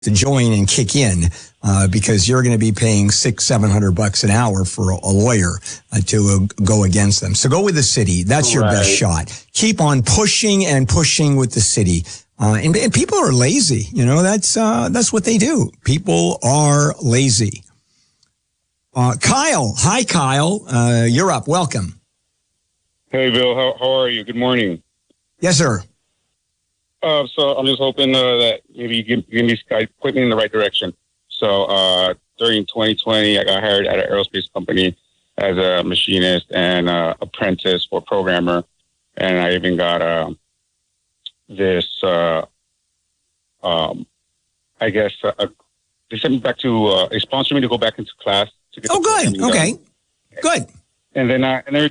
to join and kick in because you're going to be paying $600-700 an hour for a lawyer to go against them. So go with the city. That's your best shot. Keep on pushing and pushing with the city. And people are lazy. You know, that's what they do. People are lazy. Kyle. Hi, Kyle. You're up. Welcome. Hey, Bill. How are you? Good morning. Yes, sir. So I'm just hoping that maybe you give me point me in the right direction. So during 2020, I got hired at an aerospace company as a machinist and apprentice for programmer, and I even got this. I guess they sent me back to. They sponsored me to go back into class to get. Oh, good. Okay, good. And then